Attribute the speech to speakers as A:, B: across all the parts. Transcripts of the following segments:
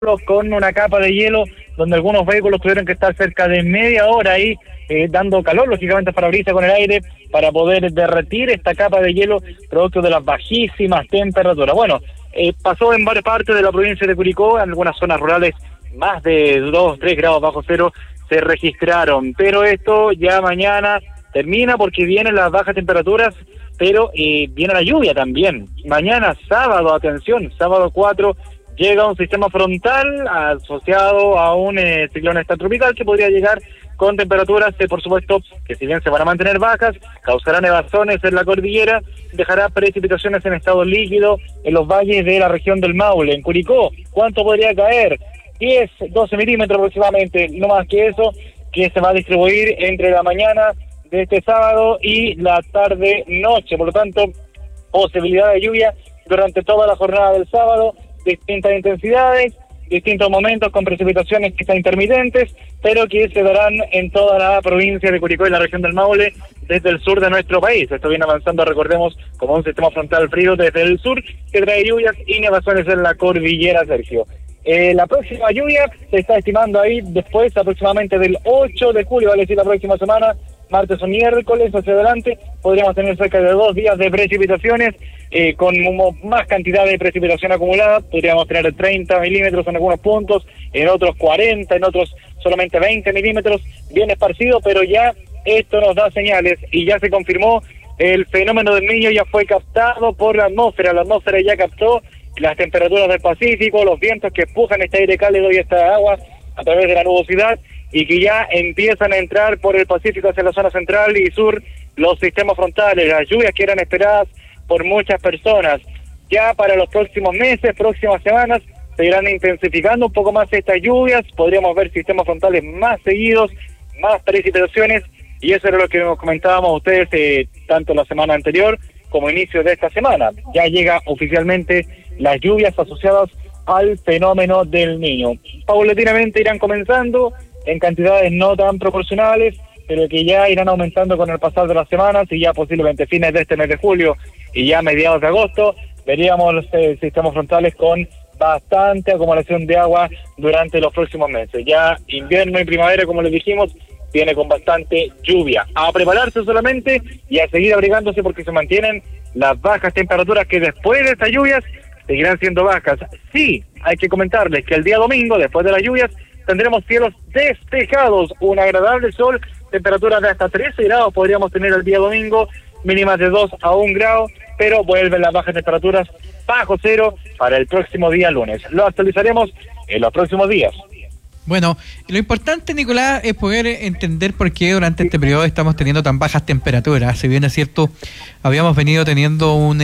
A: con una capa de hielo donde algunos vehículos tuvieron que estar cerca de media hora ahí dando calor, lógicamente parabrisas con el aire para poder derretir esta capa de hielo producto de las bajísimas temperaturas. Bueno, pasó en varias partes de la provincia de Curicó, en algunas zonas rurales más de 2, 3 grados bajo cero se registraron, pero esto ya mañana termina porque vienen las bajas temperaturas, pero viene la lluvia también. Mañana sábado, atención, sábado 4, llega un sistema frontal asociado a un ciclón extratropical que podría llegar con temperaturas, por supuesto, que si bien se van a mantener bajas, causará nevazones en la cordillera, dejará precipitaciones en estado líquido en los valles de la región del Maule. En Curicó, ¿cuánto podría caer? 10, 12 milímetros aproximadamente, no más que eso, que se va a distribuir entre la mañana de este sábado y la tarde-noche. Por lo tanto, posibilidad de lluvia durante toda la jornada del sábado, distintas intensidades, distintos momentos con precipitaciones quizá intermitentes, pero que se darán en toda la provincia de Curicó y la región del Maule desde el sur de nuestro país. Esto viene avanzando, recordemos, como un sistema frontal frío desde el sur que trae lluvias y nevazones en la cordillera, Sergio. La próxima lluvia se está estimando ahí después aproximadamente del 8 de julio, vale decir la próxima semana, martes o miércoles hacia adelante, podríamos tener cerca de 2 días de precipitaciones, con más cantidad de precipitación acumulada, podríamos tener 30 milímetros en algunos puntos, en otros 40, en otros solamente 20 milímetros, bien esparcido, pero ya esto nos da señales y ya se confirmó, el fenómeno del Niño ya fue captado por la atmósfera ya captó las temperaturas del Pacífico, los vientos que empujan este aire cálido y esta agua a través de la nubosidad, y que ya empiezan a entrar por el Pacífico hacia la zona central y sur los sistemas frontales, las lluvias que eran esperadas por muchas personas. Ya para los próximos meses, próximas semanas, se irán intensificando un poco más estas lluvias, podríamos ver sistemas frontales más seguidos, más precipitaciones, y eso era lo que nos comentábamos a ustedes tanto la semana anterior como inicio de esta semana. Ya llega oficialmente las lluvias asociadas al fenómeno del Niño. Paulatinamente irán comenzando en cantidades no tan proporcionales, pero que ya irán aumentando con el pasar de las semanas, y ya posiblemente fines de este mes de julio y ya mediados de agosto veríamos los sistemas frontales con bastante acumulación de agua durante los próximos meses. Ya invierno y primavera, como les dijimos, viene con bastante lluvia. A prepararse solamente y a seguir abrigándose porque se mantienen las bajas temperaturas que después de estas lluvias seguirán siendo bajas. Sí, hay que comentarles que el día domingo, después de las lluvias, tendremos cielos despejados, un agradable sol, temperaturas de hasta 13 grados podríamos tener el día domingo, mínimas de 2 a 1 grado, pero vuelven las bajas temperaturas bajo cero para el próximo día lunes. Lo actualizaremos en los próximos días.
B: Bueno, lo importante, Nicolás, es poder entender por qué durante este periodo estamos teniendo tan bajas temperaturas. Si bien es cierto, habíamos venido teniendo una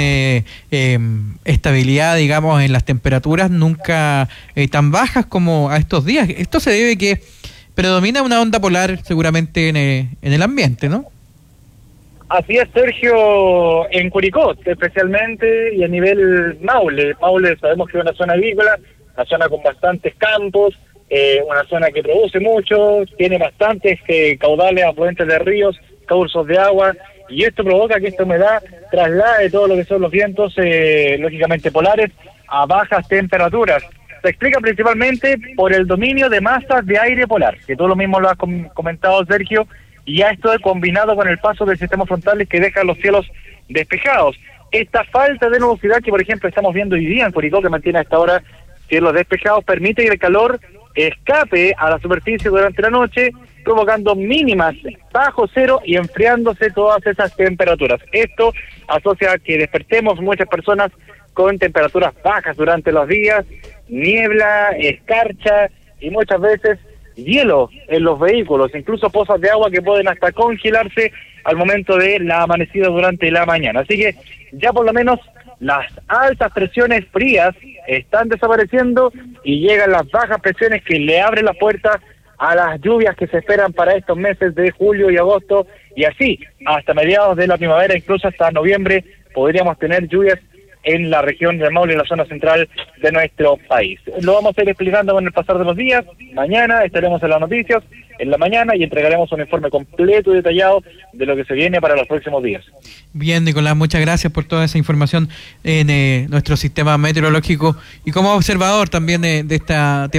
B: estabilidad, digamos, en las temperaturas, nunca tan bajas como a estos días. Esto se debe a que predomina una onda polar seguramente en el ambiente, ¿no?
A: Así es, Sergio, en Curicó especialmente, y a nivel Maule. Maule sabemos que es una zona agrícola, una zona con bastantes campos, una zona que produce mucho, tiene bastantes caudales, afluentes de ríos, cursos de agua, y esto provoca que esta humedad traslade todo lo que son los vientos, lógicamente polares, a bajas temperaturas. Se explica principalmente por el dominio de masas de aire polar, que tú lo mismo lo has comentado, Sergio, y ya esto es combinado con el paso de sistemas frontales que dejan los cielos despejados. Esta falta de nubosidad que, por ejemplo, estamos viendo hoy día en Curicó, que mantiene hasta ahora cielos despejados, permite que el calor escape a la superficie durante la noche, provocando mínimas bajo cero y enfriándose todas esas temperaturas. Esto asocia a que despertemos muchas personas con temperaturas bajas durante los días, niebla, escarcha y muchas veces hielo en los vehículos, incluso pozas de agua que pueden hasta congelarse al momento de la amanecida durante la mañana. Así que ya por lo menos las altas presiones frías están desapareciendo y llegan las bajas presiones que le abren la puerta a las lluvias que se esperan para estos meses de julio y agosto, y así hasta mediados de la primavera, incluso hasta noviembre, podríamos tener lluvias en la región del Maule, en la zona central de nuestro país. Lo vamos a ir explicando con el pasar de los días. Mañana estaremos en las noticias, en la mañana, y entregaremos un informe completo y detallado de lo que se viene para los próximos días.
B: Bien, Nicolás, muchas gracias por toda esa información en nuestro sistema meteorológico y como observador también de esta